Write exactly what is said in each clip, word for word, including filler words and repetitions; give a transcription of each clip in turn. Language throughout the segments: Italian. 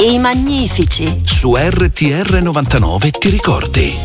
I Magnifici. Su R T R novantanove ti ricordi.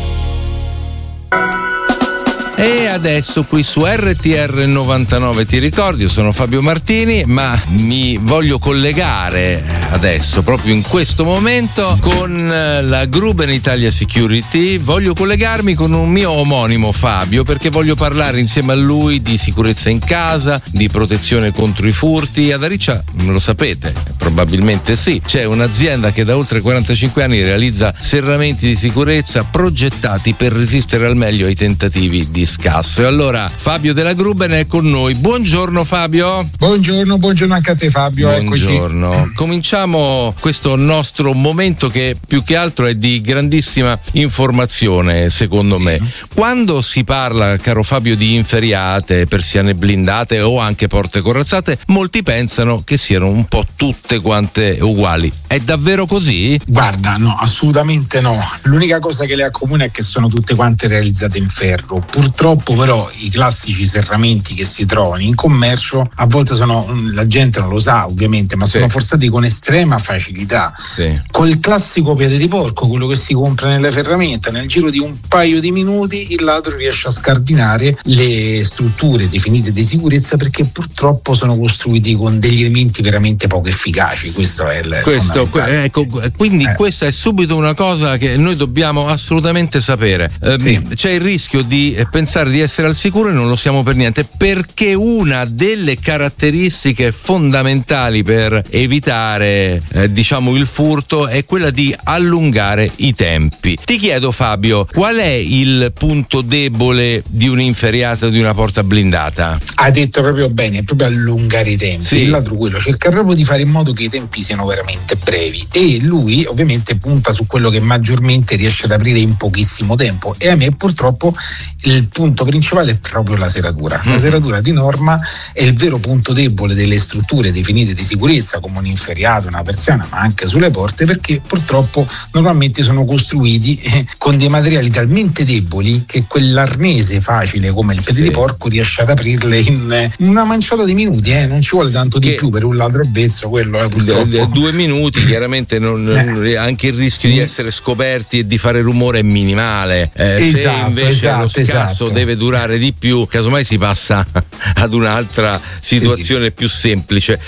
E adesso qui su R T R novantanove ti ricordi, io sono Fabio Martini, ma mi voglio collegare adesso, proprio in questo momento, con la Gruben Italia Security. Voglio collegarmi con un mio omonimo Fabio, perché voglio parlare insieme a lui di sicurezza in casa, di protezione contro i furti. Ad Ariccia, lo sapete, probabilmente sì, c'è un'azienda che da oltre quarantacinque anni realizza serramenti di sicurezza progettati per resistere al meglio ai tentativi di scasso. E allora Fabio della Gruben è con noi. Buongiorno Fabio. Buongiorno, buongiorno anche a te Fabio. Buongiorno. Eccoci. Cominciamo questo nostro momento che più che altro è di grandissima informazione, secondo sì. me. Quando si parla, caro Fabio, di inferriate, persiane blindate o anche porte corazzate, molti pensano che siano un po' tutte quante uguali. È davvero così? Guarda, no, assolutamente no. L'unica cosa che le accomuna è che sono tutte quante realizzate in ferro. Purtroppo però i classici serramenti che si trovano in commercio a volte sono, la gente non lo sa ovviamente, ma sì. sono forzati con estrema facilità. Sì. Col classico piede di porco, quello che si compra nelle ferramenta, nel giro di un paio di minuti il ladro riesce a scardinare le strutture definite di sicurezza, perché purtroppo sono costruiti con degli elementi veramente poco efficaci. Questo è il questo, ecco, quindi eh. questa è subito una cosa che noi dobbiamo assolutamente sapere. Eh, sì. C'è il rischio di pensare di essere al sicuro e non lo siamo per niente, perché una delle caratteristiche fondamentali per evitare eh, diciamo il furto è quella di allungare i tempi. Ti chiedo Fabio, qual è il punto debole di un'inferriata o di una porta blindata? Hai detto proprio bene, è proprio allungare i tempi. Sì. Il ladro quello cerca proprio di fare in modo che i tempi siano veramente brevi, e lui ovviamente punta su quello che maggiormente riesce ad aprire in pochissimo tempo, e a me purtroppo il punto principale è proprio la serratura. La serratura di norma è il vero punto debole delle strutture definite di sicurezza, come un inferriato, una persiana, ma anche sulle porte, perché purtroppo normalmente sono costruiti eh, con dei materiali talmente deboli che quell'arnese facile come il piede sì. di porco riesce ad aprirle in eh, una manciata di minuti, eh. non ci vuole tanto che di più per un ladro avvezzo, quello è eh, purtroppo. Due minuti chiaramente non, eh. anche il rischio di essere scoperti e di fare rumore è minimale. Eh, esatto, se invece esatto, lo scasso esatto. deve durare di più, casomai si passa ad un'altra situazione sì, sì. più semplice.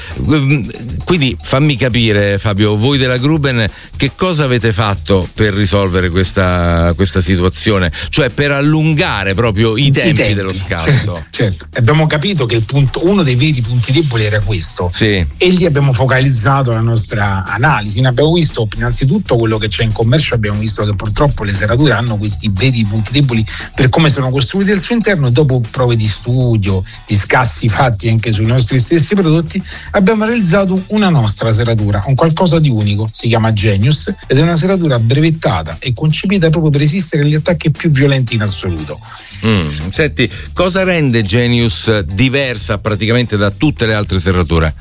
Quindi fammi capire Fabio, voi della Gruben che cosa avete fatto per risolvere questa, questa situazione, cioè per allungare proprio i tempi, I tempi dello scasso? Certo, certo. Abbiamo capito che il punto, uno dei veri punti deboli era questo, sì. e lì abbiamo focalizzato la nostra analisi. Ne abbiamo visto innanzitutto quello che c'è in commercio, abbiamo visto che purtroppo le serrature hanno questi veri punti deboli per come sono costruiti al suo interno, e dopo prove di studio, di scassi fatti anche sui nostri stessi prodotti, abbiamo realizzato una nostra serratura, un qualcosa di unico, si chiama Genius, ed è una serratura brevettata e concepita proprio per resistere agli attacchi più violenti in assoluto. Mm, senti, cosa rende Genius diversa praticamente da tutte le altre serrature?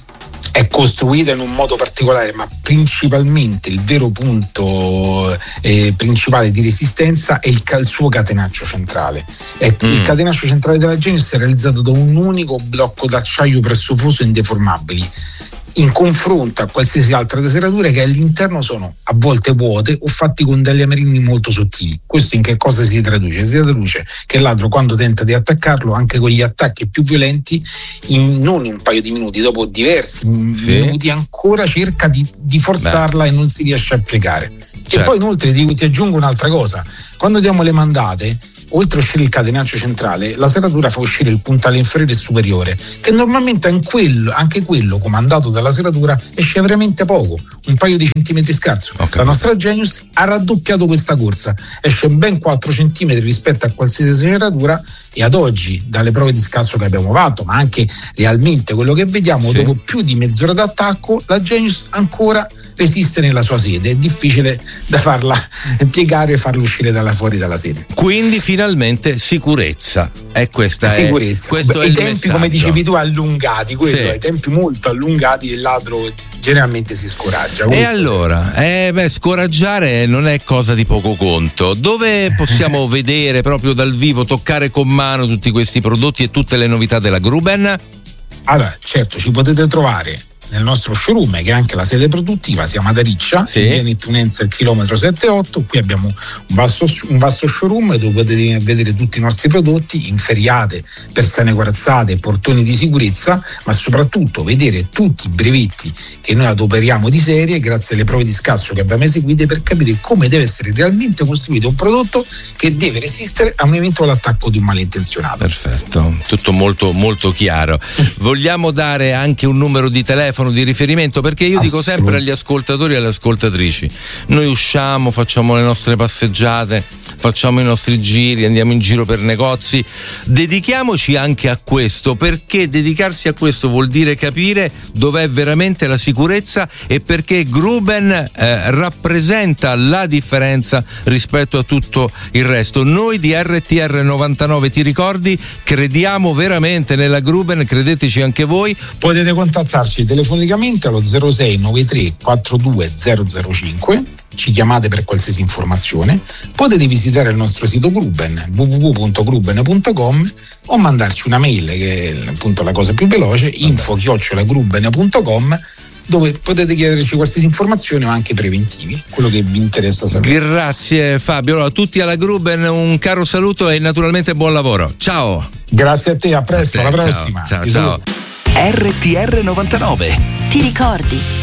È costruita in un modo particolare, ma principalmente il vero punto eh, principale di resistenza è il, il suo catenaccio centrale. Ecco, mm. Il catenaccio centrale della Genius è realizzato da un unico blocco d'acciaio pressofuso indeformabili, in confronto a qualsiasi altra serratura che all'interno sono a volte vuote o fatti con degli amerini molto sottili. Questo in che cosa si traduce? Si traduce che il ladro, quando tenta di attaccarlo, anche con gli attacchi più violenti, in, non in un paio di minuti, dopo diversi sì. minuti ancora cerca di, di forzarla Beh. e non si riesce a piegare. Certo. E poi inoltre ti, ti aggiungo un'altra cosa: quando diamo le mandate, oltre a uscire il catenaccio centrale, la serratura fa uscire il puntale inferiore e superiore, che normalmente anche quello, anche quello comandato dalla serratura esce veramente poco, un paio di centimetri scarso. Okay. La nostra Genius ha raddoppiato questa corsa, esce ben quattro centimetri rispetto a qualsiasi serratura, e ad oggi, dalle prove di scasso che abbiamo fatto, ma anche realmente quello che vediamo, sì. dopo più di mezz'ora d'attacco, la Genius ancora resiste nella sua sede. È difficile da farla piegare e farla uscire dalla fuori dalla sede. Quindi finalmente sicurezza. È questa sicurezza. È, questo Beh, è i il tempi, messaggio. come dicevi tu, allungati, quello, sì. i tempi molto allungati, il ladro generalmente si scoraggia. E allora, eh, beh, scoraggiare non è cosa di poco conto. Dove possiamo vedere proprio dal vivo, toccare con mano tutti questi prodotti e tutte le novità della Gruben? Allora, certo, ci potete trovare nel nostro showroom, che è anche la sede produttiva, siamo a Riccia, sì. in via Nettunenza, il chilometro sette otto. Qui abbiamo un vasto, un vasto showroom dove potete vedere tutti i nostri prodotti, inferiate, persiane corazzate, portoni di sicurezza, ma soprattutto vedere tutti i brevetti che noi adoperiamo di serie grazie alle prove di scasso che abbiamo eseguite per capire come deve essere realmente costruito un prodotto che deve resistere a un eventuale attacco di un malintenzionato. Perfetto, tutto molto molto chiaro. Vogliamo dare anche un numero di telefono di riferimento, perché io dico sempre agli ascoltatori e alle ascoltatrici: noi usciamo, facciamo le nostre passeggiate, facciamo i nostri giri, andiamo in giro per negozi, dedichiamoci anche a questo, perché dedicarsi a questo vuol dire capire dov'è veramente la sicurezza e perché Gruben eh, rappresenta la differenza rispetto a tutto il resto. Noi di R T R novantanove Ti ricordi crediamo veramente nella Gruben, credeteci anche voi. Potete contattarci telefonicamente allo zero sei nove tre quattro due zero zero cinque, ci chiamate per qualsiasi informazione, potete visitare il nostro sito Gruben w w w punto gruben punto com o mandarci una mail, che è appunto la cosa più veloce, info chiocciola gruben punto com, dove potete chiederci qualsiasi informazione o anche preventivi, quello che vi interessa sapere. Grazie Fabio, allora, tutti alla Gruben un caro saluto e naturalmente buon lavoro. Ciao. Grazie a te, a presto, A te, alla ciao, prossima. Ciao, ciao. R T R novantanove. Ti ricordi?